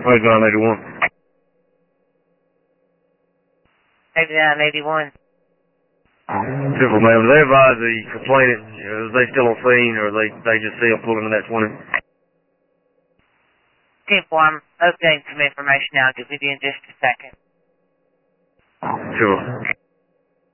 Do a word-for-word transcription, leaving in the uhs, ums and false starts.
Where's nine eighty-one? eighty-nine eighty-one. Simple, ma'am. They advise the complainant, uh, they still on scene, or they they just see them pulling in that twenty? Simple, I'm updating some information now. I'll give you in just a second. Sure.